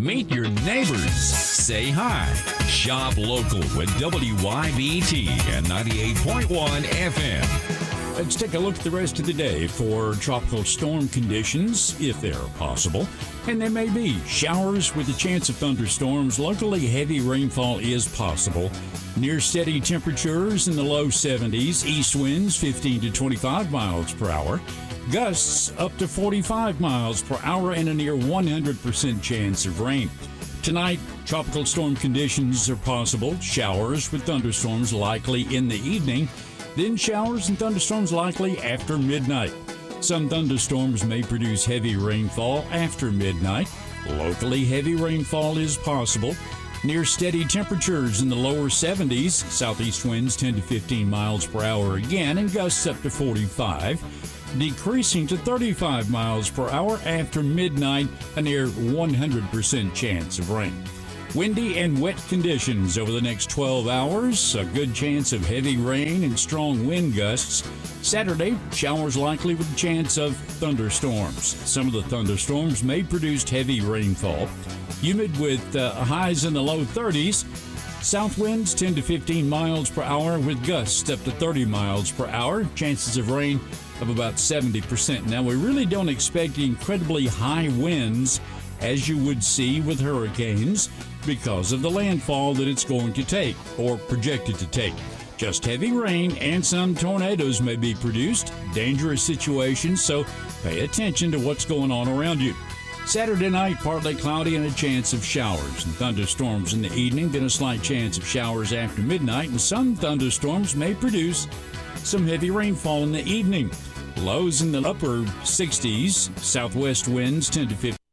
Meet your neighbors. Say hi. Shop local with WYBT and 98.1 FM. Let's take a look at the rest of the day for tropical storm conditions, if they're possible. And there may be showers with a chance of thunderstorms. Locally, heavy rainfall is possible. Near steady temperatures in the low 70s. East winds 15 to 25 miles per hour. Gusts up to 45 miles per hour and a near 100% chance of rain. Tonight, tropical storm conditions are possible. Showers with thunderstorms likely in the evening. Then showers and thunderstorms likely after midnight. Some thunderstorms may produce heavy rainfall after midnight. Locally, heavy rainfall is possible. Near steady temperatures in the lower 70s. Southeast winds 10 to 15 miles per hour again, and gusts up to 45. Decreasing to 35 miles per hour after midnight, a near 100% chance of rain. Windy and wet conditions over the next 12 hours. A good chance of heavy rain and strong wind gusts. Saturday, showers likely with a chance of thunderstorms. Some of the thunderstorms may produce heavy rainfall. Humid with highs in the low 30s. South winds 10 to 15 miles per hour with gusts up to 30 miles per hour. Chances of rain of about 70%. Now, we really don't expect incredibly high winds as you would see with hurricanes because of the landfall that it's going to take or projected to take. Just heavy rain and some tornadoes may be produced. Dangerous situations, so pay attention to what's going on around you. Saturday night, partly cloudy and a chance of showers and thunderstorms in the evening, then a slight chance of showers after midnight, and some thunderstorms may produce some heavy rainfall in the evening. Lows in the upper 60s, southwest winds 10 to 15.